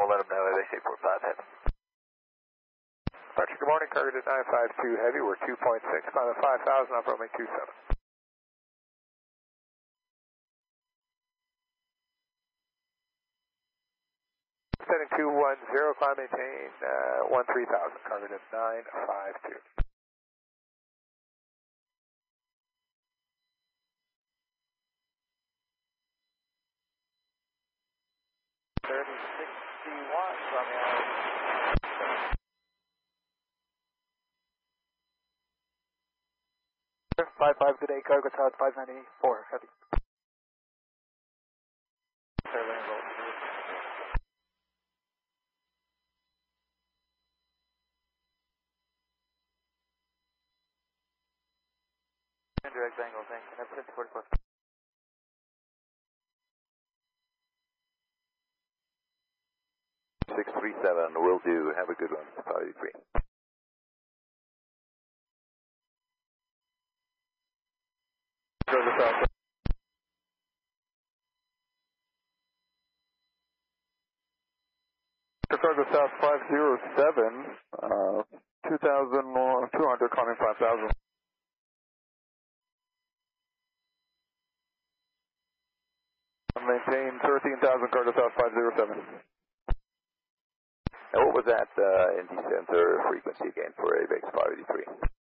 we'll let them know they say 45 heavy. Departure, good morning, Cargo at 952 heavy, we're 2.6, climbing 5,000 off runway 27. Setting 210, climb maintain 13,000, Cargo at 952. 3061 from the island. 55, good day, Cargo South 594, heavy. Direct angle, thanks. And that's 44. 637, will do. Have a good one. 583. Cargo South. Cargo South 507, 2,200, climbing 5,000. Maintain 13,000, Cargo South 507. And what was that in descent or frequency again for AVX 583?